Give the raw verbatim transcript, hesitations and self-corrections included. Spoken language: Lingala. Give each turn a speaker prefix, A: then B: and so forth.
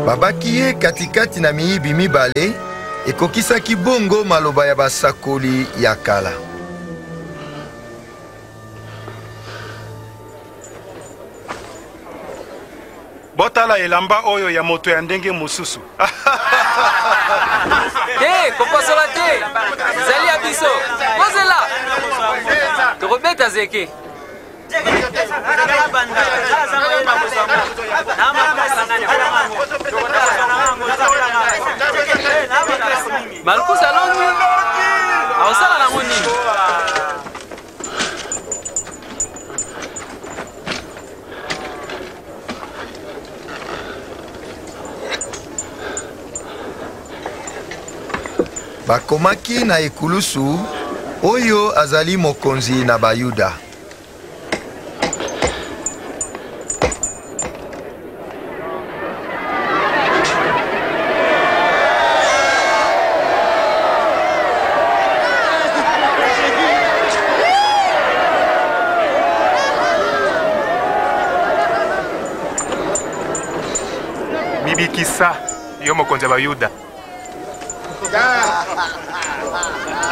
A: babaki ye katikati na miyibi mibale ekokisaki bongo maloba ya basakoli ya kala.
B: Botala elamba oyo ya moto ya ndenge mususu.
C: Te, kopasola te. Zali abiso. Pozela. Tokobeta zeke. Marcus alongi. Awasala na ngoni.
A: Bakomaki na ekulusu oyo azali mokonzi na Bayuda.
B: Mibikisa yo mokonzi wa Bayuda.